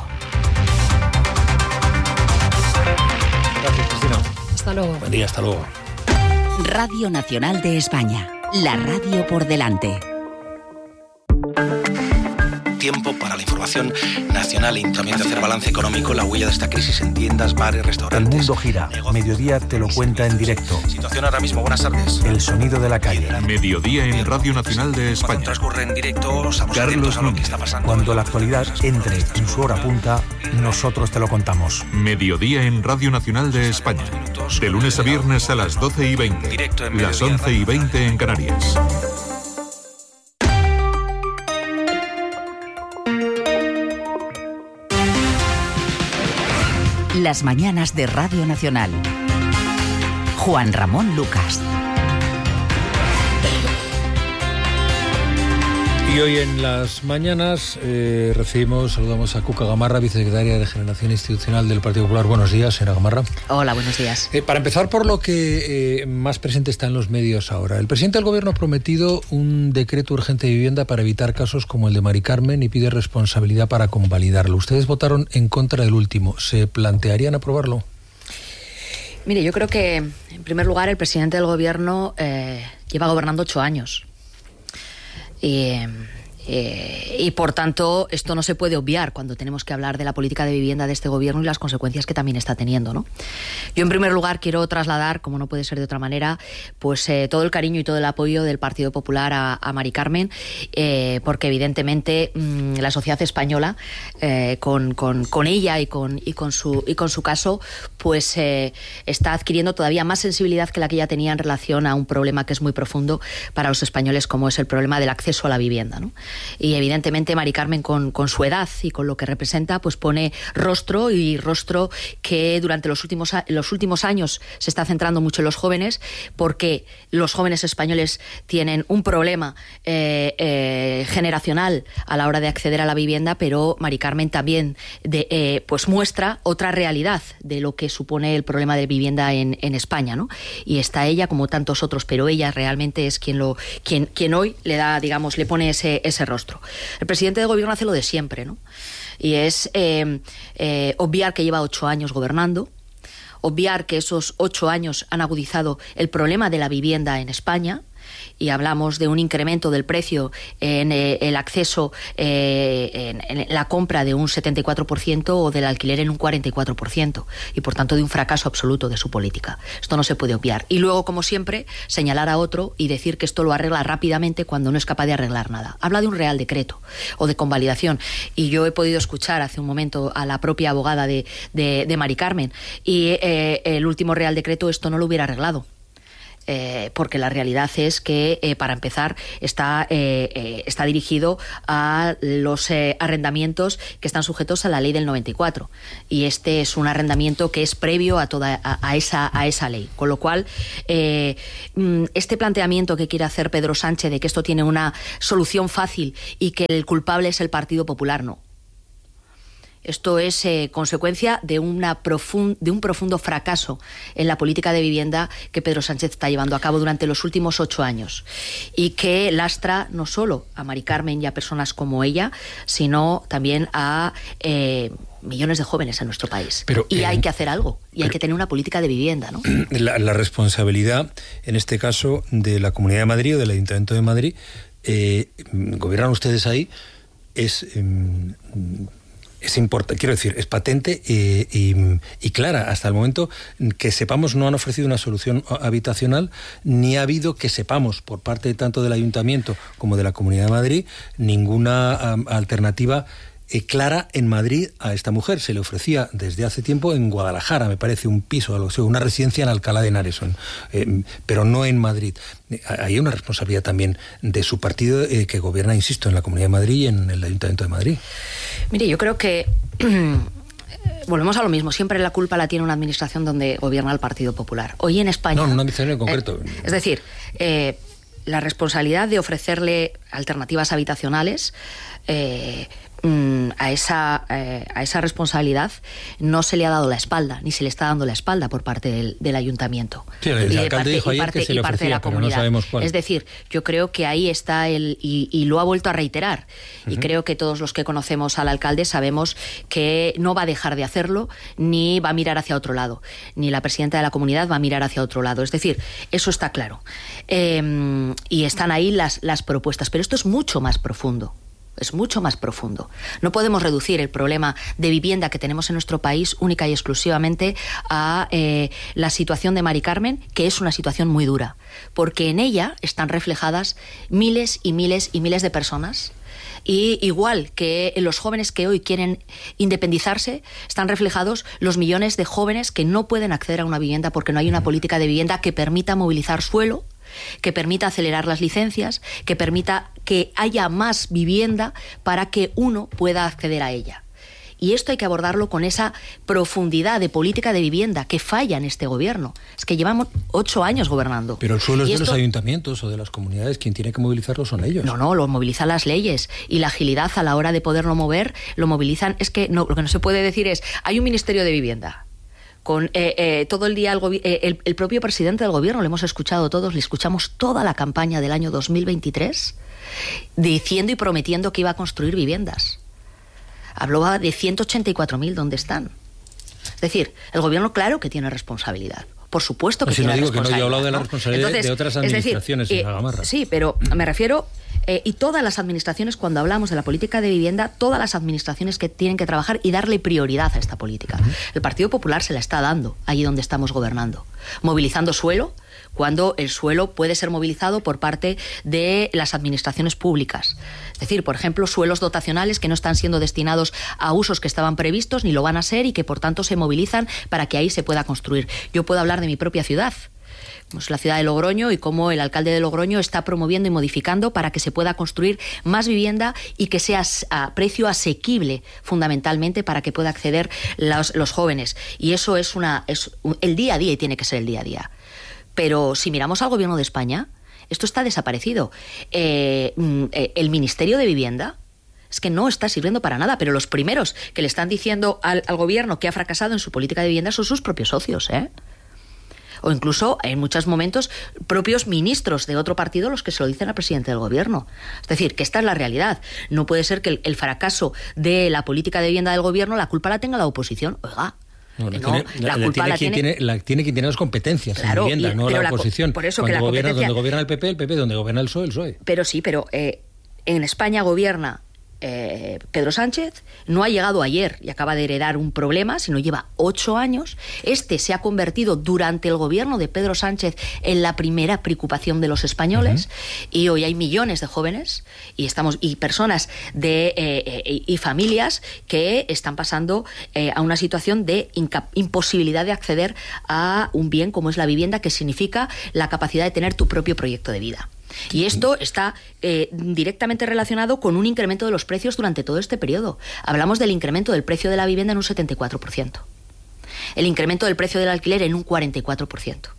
Gracias, Cristina. Hasta luego. Buen día, hasta luego. Radio Nacional de España, la radio por delante. Tiempo para la información nacional y también de hacer balance económico, la huella de esta crisis en tiendas, bares, restaurantes. El mundo gira. Mediodía te lo cuenta en directo. Situación ahora mismo. Buenas tardes. El sonido de la calle. Mediodía en Radio Nacional de España. Cuando transcurre en directo, estamos atentos a lo que está pasando. Cuando la actualidad entre en su hora punta, nosotros te lo contamos. Mediodía en Radio Nacional de España. De lunes a viernes a las doce y veinte. Las once y veinte en Canarias. Las mañanas de Radio Nacional. Juan Ramón Lucas. Y hoy en las mañanas eh, recibimos, saludamos a Cuca Gamarra, vicesecretaria de Generación Institucional del Partido Popular. Buenos días, señora Gamarra. Hola, buenos días. Eh, para empezar por lo que eh, más presente está en los medios ahora. El presidente del Gobierno ha prometido un decreto urgente de vivienda para evitar casos como el de Mari Carmen y pide responsabilidad para convalidarlo. Ustedes votaron en contra del último. ¿Se plantearían aprobarlo? Mire, yo creo que, en primer lugar, el presidente del Gobierno eh, lleva gobernando ocho años. Y, eh, y por tanto esto no se puede obviar cuando tenemos que hablar de la política de vivienda de este gobierno y las consecuencias que también está teniendo, ¿no? Yo en primer lugar quiero trasladar, como no puede ser de otra manera, pues eh, todo el cariño y todo el apoyo del Partido Popular a, a Mari Carmen, eh, porque evidentemente mmm, la sociedad española eh, con, con, con ella y con, y, con su, y con su caso pues eh, está adquiriendo todavía más sensibilidad que la que ya tenía en relación a un problema que es muy profundo para los españoles, como es el problema del acceso a la vivienda, ¿no? Y evidentemente Mari Carmen con, con su edad y con lo que representa pues pone rostro, y rostro que durante los últimos, los últimos años se está centrando mucho en los jóvenes, porque los jóvenes españoles tienen un problema eh, eh, generacional a la hora de acceder a la vivienda, pero Mari Carmen también de, eh, pues muestra otra realidad de lo que supone el problema de vivienda en, en España, ¿no? Y está ella como tantos otros, pero ella realmente es quien lo quien, quien hoy le da, digamos, le pone ese, ese rostro. El presidente del Gobierno hace lo de siempre, ¿no? Y es eh, eh, obviar que lleva ocho años gobernando, obviar que esos ocho años han agudizado el problema de la vivienda en España. Y hablamos de un incremento del precio en eh, el acceso, eh, en, en la compra de un setenta y cuatro por ciento o del alquiler en un cuarenta y cuatro por ciento, y por tanto de un fracaso absoluto de su política. Esto no se puede obviar. Y luego, como siempre, señalar a otro y decir que esto lo arregla rápidamente cuando no es capaz de arreglar nada. Habla de un real decreto o de convalidación, y yo he podido escuchar hace un momento a la propia abogada de, de, de Mari Carmen, y eh, el último real decreto esto no lo hubiera arreglado. Eh, porque la realidad es que, eh, para empezar, está, eh, eh, está dirigido a los eh, arrendamientos que están sujetos a la ley del noventa y cuatro. Y este es un arrendamiento que es previo a toda a, a, esa, a esa ley. Con lo cual, eh, este planteamiento que quiere hacer Pedro Sánchez de que esto tiene una solución fácil y que el culpable es el Partido Popular, no. Esto es eh, consecuencia de, una profund, de un profundo fracaso en la política de vivienda que Pedro Sánchez está llevando a cabo durante los últimos ocho años, y que lastra no solo a Mari Carmen y a personas como ella, sino también a eh, millones de jóvenes en nuestro país. Pero, y eh, hay que hacer algo, y pero, hay que tener una política de vivienda, ¿no? La, la responsabilidad, en este caso, de la Comunidad de Madrid o del Ayuntamiento de Madrid, eh, gobiernan ustedes ahí, es... Eh, Es importante, quiero decir, es patente eh, y, y clara. Hasta el momento que sepamos no han ofrecido una solución habitacional, ni ha habido, que sepamos, por parte tanto del Ayuntamiento como de la Comunidad de Madrid, ninguna um, alternativa eh, clara en Madrid a esta mujer. Se le ofrecía desde hace tiempo en Guadalajara, me parece, un piso, algo así, una residencia en Alcalá de Henares, eh, pero no en Madrid. Eh, hay una responsabilidad también de su partido eh, que gobierna, insisto, en la Comunidad de Madrid y en el Ayuntamiento de Madrid. Mire, yo creo que volvemos a lo mismo. Siempre la culpa la tiene una administración donde gobierna el Partido Popular. Hoy en España... No, una administración en concreto. Eh, es decir, eh, la responsabilidad de ofrecerle alternativas habitacionales... Eh, a esa, eh, a esa responsabilidad no se le ha dado la espalda, ni se le está dando la espalda por parte del, del ayuntamiento. Sí, el y de alcalde parte, dijo y ayer parte, que se le y parte ofrecía, de la pero comunidad. no sabemos cuál. Es decir, yo creo que ahí está el... Y, y lo ha vuelto a reiterar. Uh-huh. Y creo que todos los que conocemos al alcalde sabemos que no va a dejar de hacerlo, ni va a mirar hacia otro lado. Ni la presidenta de la comunidad va a mirar hacia otro lado. Es decir, eso está claro. Eh, y están ahí las, las propuestas. Pero esto es mucho más profundo. Es mucho más profundo. No podemos reducir el problema de vivienda que tenemos en nuestro país única y exclusivamente a eh, la situación de Mari Carmen, que es una situación muy dura, porque en ella están reflejadas miles y miles y miles de personas. Y igual que los jóvenes que hoy quieren independizarse, están reflejados los millones de jóvenes que no pueden acceder a una vivienda porque no hay una política de vivienda que permita movilizar suelo, que permita acelerar las licencias, que permita que haya más vivienda para que uno pueda acceder a ella. Y esto hay que abordarlo con esa profundidad de política de vivienda que falla en este gobierno. Es que llevamos ocho años gobernando. Pero el suelo es y de esto... los ayuntamientos o de las comunidades. Quien tiene que movilizarlo son ellos. No, no, lo movilizan las leyes. Y la agilidad a la hora de poderlo mover, lo movilizan. Es que no, lo que no se puede decir es, hay un Ministerio de Vivienda. Con eh, eh, todo el día el, eh, el, el propio presidente del gobierno, le hemos escuchado todos, le escuchamos toda la campaña del año dos mil veintitrés diciendo y prometiendo que iba a construir viviendas. Hablaba de ciento ochenta y cuatro mil, ¿dónde están? Es decir, el gobierno claro que tiene responsabilidad. Por supuesto que no, si tiene no digo responsabilidad. Que no, yo he hablado de la responsabilidad Entonces, de otras administraciones, decir, en la Gamarra. Eh, sí, pero me refiero... Eh, y todas las administraciones, cuando hablamos de la política de vivienda, todas las administraciones que tienen que trabajar y darle prioridad a esta política. Uh-huh. El Partido Popular se la está dando allí donde estamos gobernando, movilizando suelo, cuando el suelo puede ser movilizado por parte de las administraciones públicas. Es decir, por ejemplo, suelos dotacionales que no están siendo destinados a usos que estaban previstos ni lo van a ser y que por tanto se movilizan para que ahí se pueda construir. Yo puedo hablar de mi propia ciudad, como es la ciudad de Logroño, y cómo el alcalde de Logroño está promoviendo y modificando para que se pueda construir más vivienda y que sea a precio asequible, fundamentalmente, para que pueda acceder los, los jóvenes. Y eso es, una, es el día a día y tiene que ser el día a día. Pero si miramos al gobierno de España, esto está desaparecido. Eh, el Ministerio de Vivienda es que no está sirviendo para nada, pero los primeros que le están diciendo al, al gobierno que ha fracasado en su política de vivienda son sus propios socios, ¿eh? O incluso, en muchos momentos, propios ministros de otro partido los que se lo dicen al presidente del gobierno. Es decir, que esta es la realidad. No puede ser que el, el fracaso de la política de vivienda del gobierno, la culpa la tenga la oposición. Oiga, No, la, no, tiene, la, la, culpa tiene, la quien tiene... tiene la tiene quien tiene las competencias claro, en vivienda, y, no la, la oposición. Por eso Cuando que la gobierna, competencia... donde gobierna el P P, el P P, donde gobierna el P S O E, el P S O E. Pero sí, pero eh, en España gobierna eh, Pedro Sánchez, no ha llegado ayer y acaba de heredar un problema, sino lleva ocho años. Este se ha convertido durante el gobierno de Pedro Sánchez en la primera preocupación de los españoles. Uh-huh. Y hoy hay millones de jóvenes y estamos y personas de eh, eh, y familias que están pasando eh, a una situación de inca- imposibilidad de acceder a un bien como es la vivienda, que significa la capacidad de tener tu propio proyecto de vida. Y esto está eh, directamente relacionado con un incremento de los precios durante todo este periodo. Hablamos del incremento del precio de la vivienda en un setenta y cuatro por ciento. El incremento del precio del alquiler en un cuarenta y cuatro por ciento.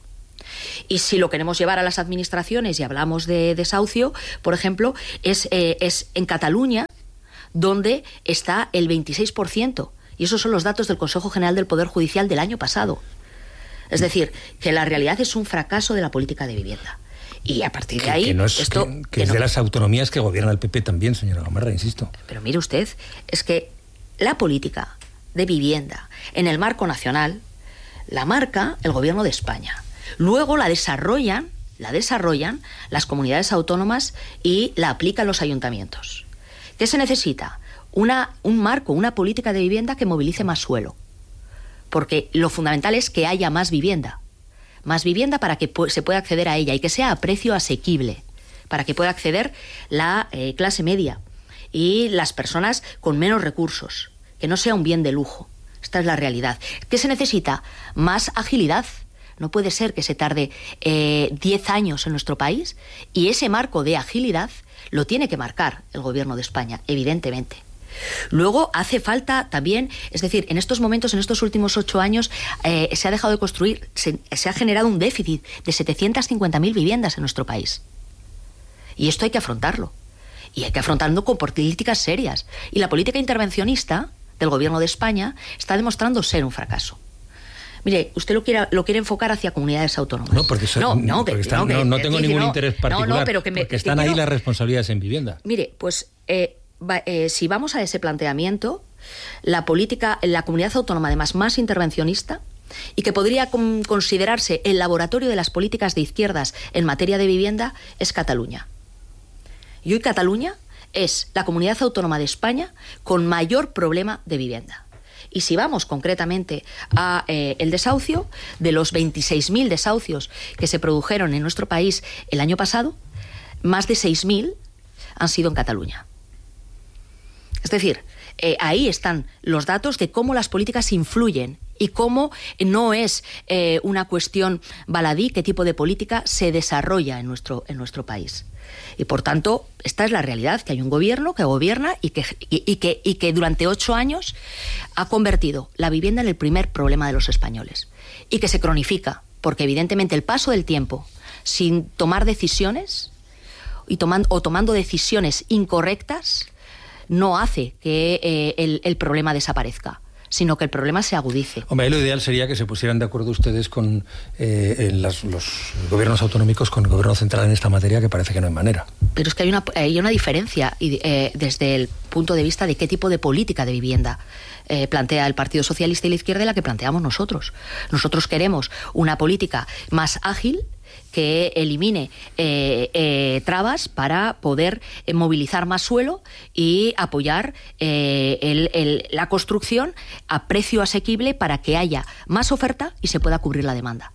Y si lo queremos llevar a las administraciones y hablamos de desahucio, por ejemplo, es, eh, es en Cataluña donde está el veintiséis por ciento. Y esos son los datos del Consejo General del Poder Judicial del año pasado. Es decir, que la realidad es un fracaso de la política de vivienda. Y a partir de ahí... Que, que no es, esto, que, que que es no. de las autonomías que gobierna el P P también, señora Gamarra, insisto. Pero mire usted, es que la política de vivienda en el marco nacional la marca el gobierno de España. Luego la desarrollan, la desarrollan las comunidades autónomas y la aplican los ayuntamientos. ¿Qué se necesita? Una, un marco, una política de vivienda que movilice más suelo. Porque lo fundamental es que haya más vivienda. Más vivienda para que se pueda acceder a ella y que sea a precio asequible, para que pueda acceder la eh, clase media y las personas con menos recursos, que no sea un bien de lujo. Esta es la realidad. ¿Qué se necesita? Más agilidad. No puede ser que se tarde eh, diez años en nuestro país, y ese marco de agilidad lo tiene que marcar el gobierno de España, evidentemente. Luego hace falta también, es decir, en estos momentos, en estos últimos ocho años, eh, se ha dejado de construir, se, se ha generado un déficit de setecientas cincuenta mil viviendas en nuestro país. Y esto hay que afrontarlo. Y hay que afrontarlo con políticas serias. Y la política intervencionista del Gobierno de España está demostrando ser un fracaso. Mire, usted lo quiere, lo quiere enfocar hacia comunidades autónomas. No, porque, soy, no, no, porque que, están, no, que, no, no que, tengo que, ningún no, interés particular, no, no, pero que me, porque que están quiero, ahí las responsabilidades en vivienda. Mire, pues eh, va, eh, si vamos a ese planteamiento, la política, la comunidad autónoma además más intervencionista y que podría con, considerarse el laboratorio de las políticas de izquierdas en materia de vivienda es Cataluña. Y hoy Cataluña es la comunidad autónoma de España con mayor problema de vivienda. Y si vamos concretamente a eh, el desahucio, de los veintiséis mil desahucios que se produjeron en nuestro país el año pasado, más de seis mil han sido en Cataluña. Es decir, eh, ahí están los datos de cómo las políticas influyen y cómo no es eh, una cuestión baladí qué tipo de política se desarrolla en nuestro, en nuestro país. Y por tanto, esta es la realidad, que hay un gobierno que gobierna y que, y, y que, y que durante ocho años ha convertido la vivienda en el primer problema de los españoles. Y que se cronifica, porque evidentemente el paso del tiempo, sin tomar decisiones y tomando, o tomando decisiones incorrectas, no hace que eh, el, el problema desaparezca, sino que el problema se agudice. Hombre, lo ideal sería que se pusieran de acuerdo ustedes con eh, en las, los gobiernos autonómicos con el gobierno central en esta materia, que parece que no hay manera. Pero es que hay una, hay una diferencia y, eh, desde el punto de vista de qué tipo de política de vivienda eh, plantea el Partido Socialista y la izquierda y la que planteamos nosotros. Nosotros queremos una política más ágil, que elimine eh, eh, trabas para poder eh, movilizar más suelo y apoyar eh, el, el, la construcción a precio asequible para que haya más oferta y se pueda cubrir la demanda.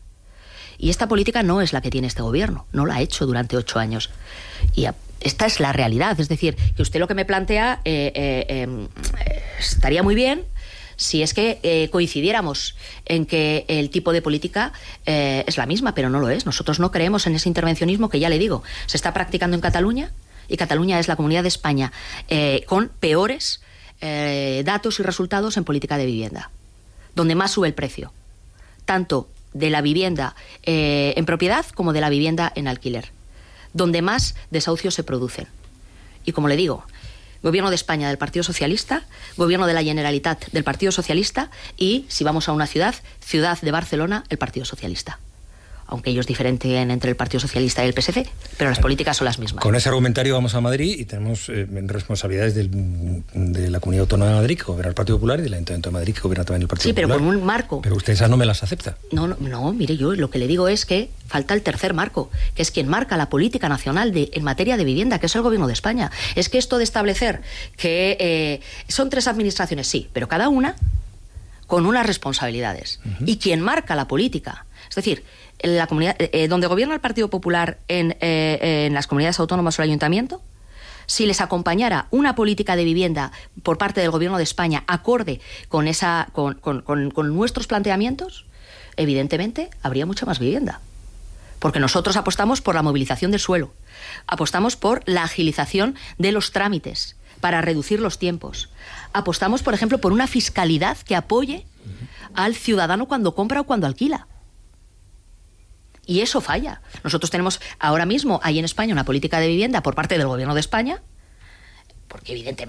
Y esta política no es la que tiene este gobierno, no la ha hecho durante ocho años. Y a, esta es la realidad, es decir, que usted lo que me plantea eh, eh, eh, estaría muy bien si es que eh, coincidiéramos en que el tipo de política eh, es la misma, pero no lo es. Nosotros no creemos en ese intervencionismo que, ya le digo, se está practicando en Cataluña, y Cataluña es la comunidad de España eh, con peores eh, datos y resultados en política de vivienda, donde más sube el precio, tanto de la vivienda eh, en propiedad como de la vivienda en alquiler, donde más desahucios se producen. Y como le digo, Gobierno de España del Partido Socialista, Gobierno de la Generalitat del Partido Socialista y, si vamos a una ciudad, Ciudad de Barcelona, el Partido Socialista. Aunque ellos diferencien entre el Partido Socialista y el P S C, pero las políticas son las mismas. Con ese argumentario vamos a Madrid y tenemos eh, responsabilidades del, de la Comunidad Autónoma de Madrid, que gobierna el Partido Popular, y del Ayuntamiento de Madrid, que gobierna también el Partido Sí, pero Popular. con un marco. Pero usted esas no me las acepta. No, no, no, mire, yo lo que le digo es que falta el tercer marco, que es quien marca la política nacional de, en materia de vivienda, que es el Gobierno de España. Es que esto de establecer que eh, son tres administraciones, sí, pero cada una con unas responsabilidades. Uh-huh. Y quien marca la política, es decir, la comunidad eh, donde gobierna el Partido Popular en, eh, en las comunidades autónomas o el ayuntamiento, si les acompañara una política de vivienda por parte del Gobierno de España acorde con, esa, con, con, con, con nuestros planteamientos, evidentemente habría mucha más vivienda. Porque nosotros apostamos por la movilización del suelo, apostamos por la agilización de los trámites para reducir los tiempos, apostamos, por ejemplo, por una fiscalidad que apoye al ciudadano cuando compra o cuando alquila. Y eso falla. Nosotros tenemos ahora mismo, hay en España, una política de vivienda por parte del Gobierno de España, porque evidentemente